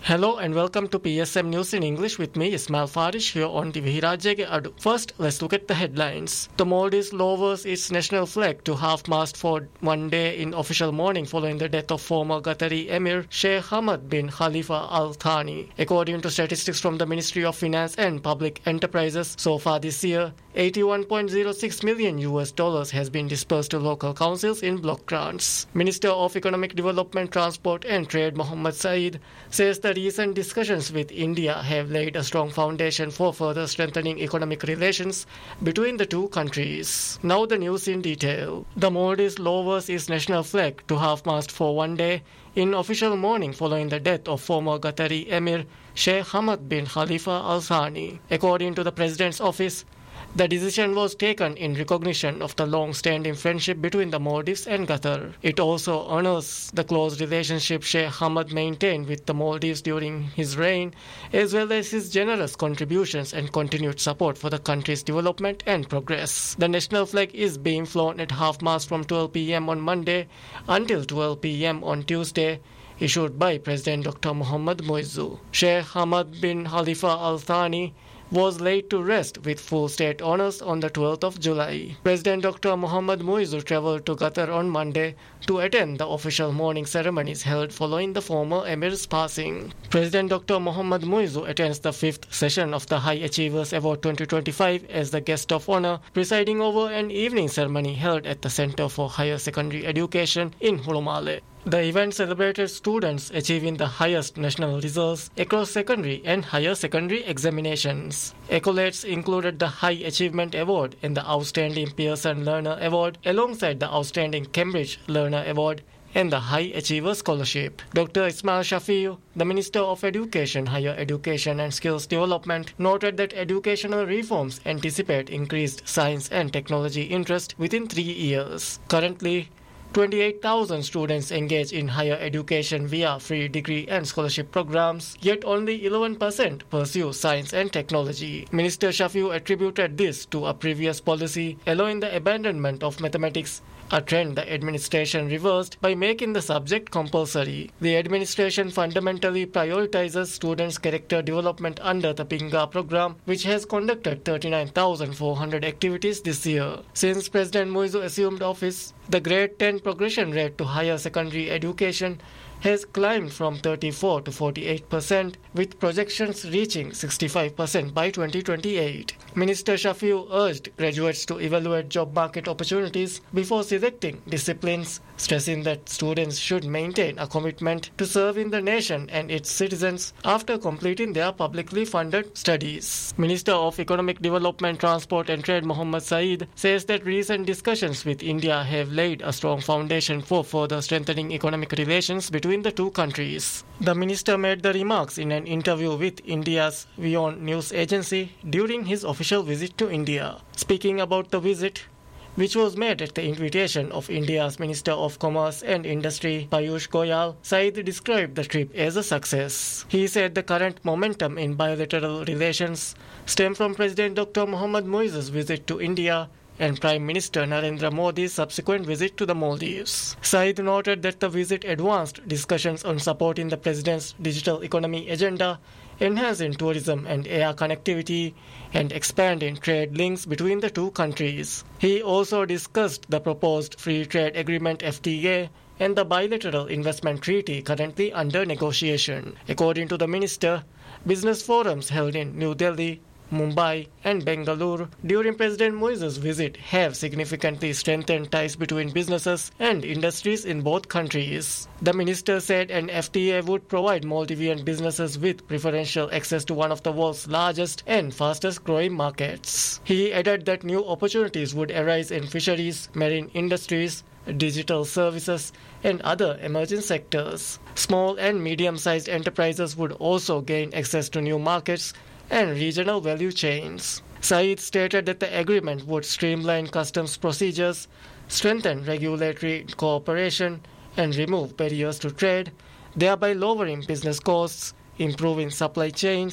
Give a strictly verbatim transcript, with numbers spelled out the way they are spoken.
Hello and welcome to P S M News in English with me, Ismail Farish, here on the Vihirajege Adu. First, let's look at the headlines. The Maldives lowers its national flag to half-mast for one day in official mourning following the death of former Qatari Emir Sheikh Hamad bin Khalifa Al Thani. According to statistics from the Ministry of Finance and Public Enterprises, so far this year, eighty-one point zero six million U S dollars has been dispersed to local councils in block grants. Minister of Economic Development, Transport and Trade Mohammed Saeed says the recent discussions with India have laid a strong foundation for further strengthening economic relations between the two countries. Now the news in detail. The Maldives lowers its national flag to half-mast for one day in official mourning following the death of former Qatari Emir Sheikh Hamad bin Khalifa Al Thani. According to the President's office, the decision was taken in recognition of the long-standing friendship between the Maldives and Qatar. It also honors the close relationship Sheikh Hamad maintained with the Maldives during his reign, as well as his generous contributions and continued support for the country's development and progress. The national flag is being flown at half-mast from twelve p m on Monday until twelve p m on Tuesday, issued by President Doctor Mohammad Muizzu. Sheikh Hamad bin Khalifa Al Thani was laid to rest with full state honors on the twelfth of July. President Doctor Mohammad Muizzu traveled to Qatar on Monday to attend the official mourning ceremonies held following the former emir's passing. President Doctor Mohammad Muizzu attends the fifth session of the High Achievers Award twenty twenty-five as the guest of honor, presiding over an evening ceremony held at the Center for Higher Secondary Education in Hurumale. The event celebrated students achieving the highest national results across secondary and higher secondary examinations. Accolades included the High Achievement Award and the Outstanding Pearson Learner Award, alongside the Outstanding Cambridge Learner Award and the High Achiever Scholarship. Doctor Ismail Shafiu, the Minister of Education, Higher Education and Skills Development, noted that educational reforms anticipate increased science and technology interest within three years. Currently, twenty-eight thousand students engage in higher education via free degree and scholarship programs, yet only eleven percent pursue science and technology. Minister Shafiu attributed this to a previous policy allowing the abandonment of mathematics, a trend the administration reversed by making the subject compulsory. The administration fundamentally prioritizes students' character development under the Pinga program, which has conducted thirty-nine thousand four hundred activities this year. Since President Muizzu assumed office, the grade ten progression rate to higher secondary education has climbed from thirty-four to forty-eight percent, with projections reaching sixty-five percent by twenty twenty-eight. Minister Shafiu urged graduates to evaluate job market opportunities before selecting disciplines, stressing that students should maintain a commitment to serving the nation and its citizens after completing their publicly funded studies. Minister of Economic Development, Transport and Trade Mohammed Saeed says that recent discussions with India have laid a strong foundation for further strengthening economic relations between the two countries. The minister made the remarks in an interview with India's WION news agency during his official visit to India. Speaking about the visit, which was made at the invitation of India's Minister of Commerce and Industry, Piyush Goyal, Saeed described the trip as a success. He said the current momentum in bilateral relations stem from President Doctor Mohammad Muizzu's visit to India and Prime Minister Narendra Modi's subsequent visit to the Maldives. Saeed noted that the visit advanced discussions on supporting the President's digital economy agenda, enhancing tourism and air connectivity, and expanding trade links between the two countries. He also discussed the proposed Free Trade Agreement F T A and the bilateral investment treaty currently under negotiation. According to the minister, business forums held in New Delhi, Mumbai and Bengaluru during President Muizzu's visit have significantly strengthened ties between businesses and industries in both countries. The minister said an F T A would provide Maldivian businesses with preferential access to one of the world's largest and fastest growing markets. He added that new opportunities would arise in fisheries, marine industries, digital services and other emerging sectors. Small and medium-sized enterprises would also gain access to new markets and regional value chains. Saeed stated that the agreement would streamline customs procedures, strengthen regulatory cooperation, and remove barriers to trade, thereby lowering business costs, improving supply chains,